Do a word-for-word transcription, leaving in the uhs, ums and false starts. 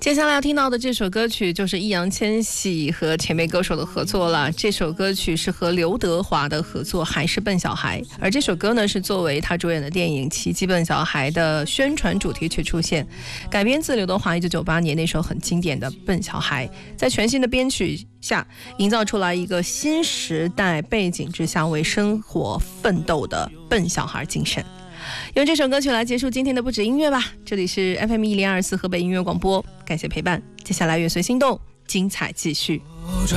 接下来要听到的这首歌曲就是易烊千玺和前辈歌手的合作了。这首歌曲是和刘德华的合作，还是笨小孩。而这首歌呢，是作为他主演的电影《奇迹笨小孩》的宣传主题曲出现，改编自刘德华一九九八年那首很经典的《笨小孩》，在全新的编曲下，营造出来一个新时代背景之下为生活奋斗的笨小孩精神。用这首歌曲来结束今天的不止音乐吧。这里是 F M 一零二四河北音乐广播，感谢陪伴。接下来乐随心动，精彩继续。